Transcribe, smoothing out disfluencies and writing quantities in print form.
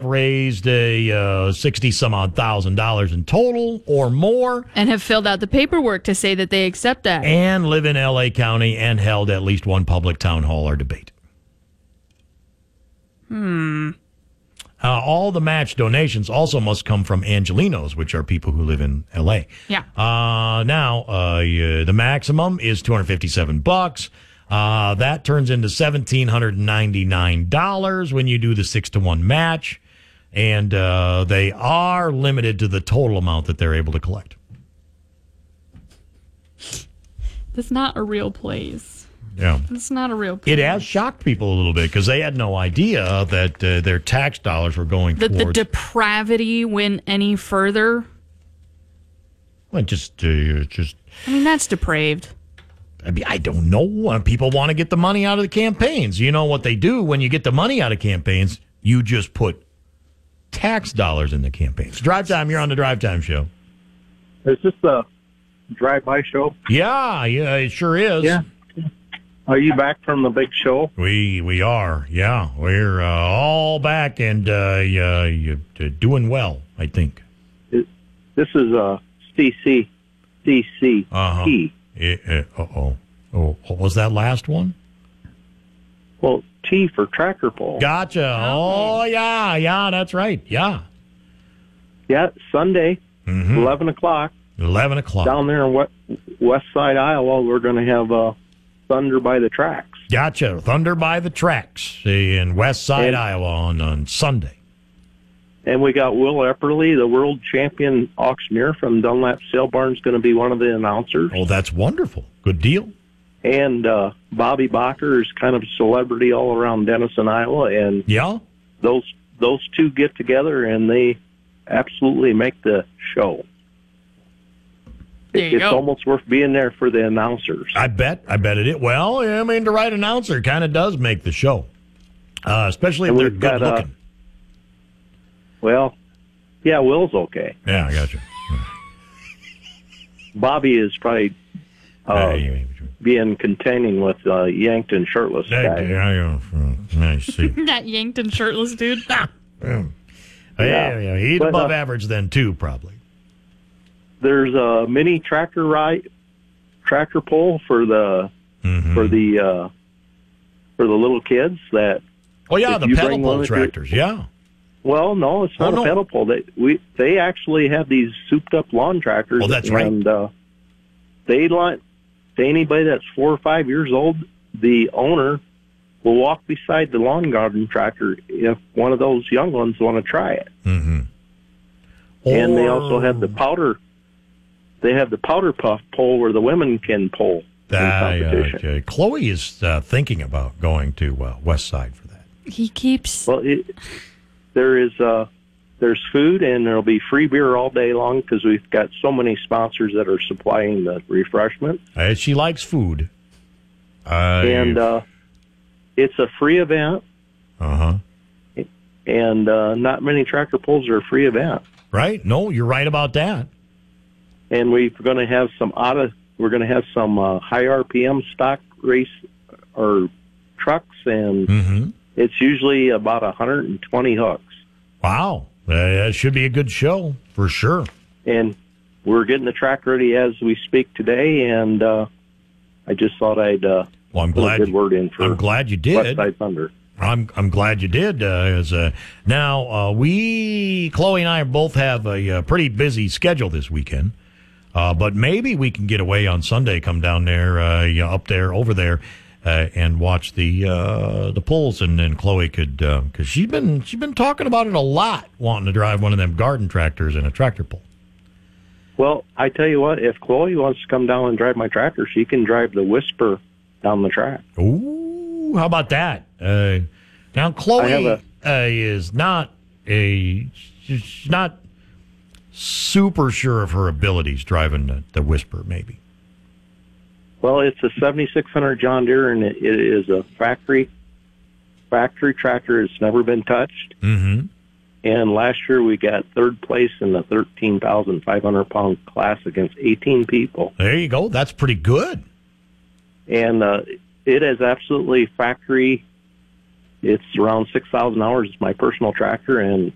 raised a 60-some-odd thousand in total or more. And have filled out the paperwork to say that they accept that. And live in L.A. County and held at least one public town hall or debate. All the match donations also must come from Angelinos, which are people who live in L.A. Yeah. The maximum is $257. That turns into $1,799 when you do the 6-to-1 match, and they are limited to the total amount that they're able to collect. That's not a real place. Yeah, it's not a real place. It has shocked people a little bit because they had no idea that their tax dollars were going towards... The depravity went any further? Well, I mean, that's depraved. I don't know. People want to get the money out of the campaigns. You know what they do when you get the money out of campaigns? You just put tax dollars in the campaigns. Drive Time, you're on the Drive Time show. Is this a drive-by show? Yeah, it sure is. Yeah. Are you back from the big show? We are. Yeah, we're all back and doing well, I think. This is CCCT. Oh, what was that last one? Well, T for Tracker Pole. Gotcha. Oh, yeah, that's right. Yeah. Yeah, Sunday, 11 o'clock. 11 o'clock. Down there in West Side, Iowa, we're going to have Thunder by the Tracks. Gotcha. Thunder by the Tracks in West Side, Iowa on Sunday. And we got Will Epperly, the world champion auctioneer from Dunlap Sale Barn, is going to be one of the announcers. Oh, that's wonderful. Good deal. And Bobby Bacher is kind of a celebrity all around Denison, Iowa. And yeah, those two get together and they absolutely make the show. It's almost worth being there for the announcers. I bet it is. Well, I mean, the right announcer kind of does make the show, especially if they're good looking. Well, yeah, Will's okay. Yeah, I got you. Bobby is probably being containing with Yankton shirtless guy. I see. That Yankton shirtless dude. Yeah, he's above average then too, probably. There's a mini tractor pole for the little kids that. Oh yeah, the pedal pole tractors. Yeah. Well, no, it's not a pedal pole. They actually have these souped up lawn tractors. Oh, that's right. And they let anybody that's 4 or 5 years old, the owner will walk beside the lawn garden tractor if one of those young ones want to try it. Mm-hmm. And they also have the powder. They have the powder puff pole where the women can pull. Okay. Chloe is thinking about going to West Side for that. He keeps. Well, there's food and there'll be free beer all day long because we've got so many sponsors that are supplying the refreshment. She likes food. And it's a free event. Uh-huh. And not many tractor pulls are a free event. Right? No, you're right about that. And we're going to have some high RPM stock race or trucks, and it's usually about 120 hooks. Wow. That should be a good show for sure. And we're getting the track ready as we speak today, and I just thought I'd put a good word in for I'm glad you did. West Side Thunder. I'm glad you did. Now, Chloe and I both have a pretty busy schedule this weekend, but maybe we can get away on Sunday, come down there, over there, and watch the pulls, and then Chloe could, because she's been talking about it a lot, wanting to drive one of them garden tractors and a tractor pull. Well, I tell you what, if Chloe wants to come down and drive my tractor, she can drive the Whisper down the track. Ooh, how about that? Now, Chloe is not she's not super sure of her abilities driving the Whisper, maybe. Well, it's a 7600 John Deere, and it is a factory tractor. It's never been touched. Mm-hmm. And last year we got third place in the 13,500-pound class against 18 people. There you go. That's pretty good. And it is absolutely factory. It's around 6,000 hours. It's my personal tractor, and